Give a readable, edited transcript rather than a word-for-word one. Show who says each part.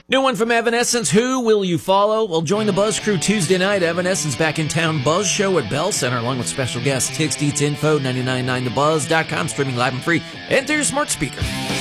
Speaker 1: New one from Evanescence, Who Will You Follow? Well, join the Buzz crew Tuesday night. Evanescence back in town. Buzz show at Bell Center along with special guests. Tickets, deets, info, 999thebuzz.com. Streaming live and free and through your smart speaker.